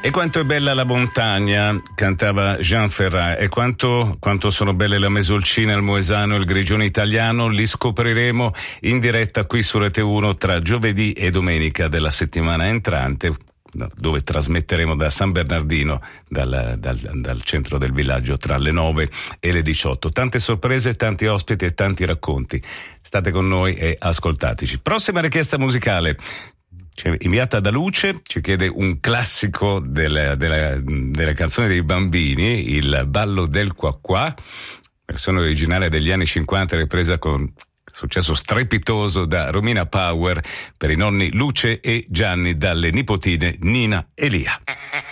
E quanto è bella la montagna, cantava Jean Ferrat, e quanto sono belle la Mesolcina, il Moesano e il Grigione italiano, li scopriremo in diretta qui su Rete 1 tra giovedì e domenica della settimana entrante, dove trasmetteremo da San Bernardino, dal centro del villaggio, tra le 9 e le 18. Tante sorprese, tanti ospiti e tanti racconti. State con noi e ascoltateci. Prossima richiesta musicale. Inviata da Luce, ci chiede un classico delle canzoni dei bambini, il ballo del qua qua, versione originale degli anni 50, ripresa con successo strepitoso da Romina Power per i nonni Luce e Gianni, dalle nipotine Nina e Lia.